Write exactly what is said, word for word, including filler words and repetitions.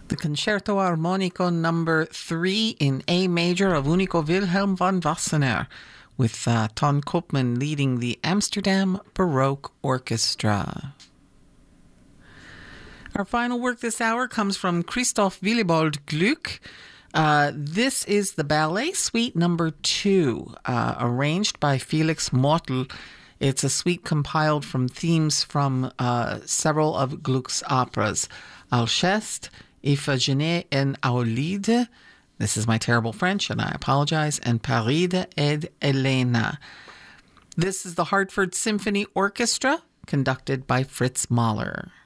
The Concerto Armonico number three in A major of Unico Wilhelm von Wassenaar, with uh, Ton Koopman leading the Amsterdam Baroque Orchestra. Our final work this hour comes from Christoph Willibald Gluck. Uh, this is the Ballet Suite number two, uh, arranged by Felix Mottl. It's a suite compiled from themes from uh, several of Gluck's operas. Alceste, Iphigénie and Aulide. This is my terrible French, and I apologize. And Paride ed Elena. This is the Hartford Symphony Orchestra, conducted by Fritz Mahler.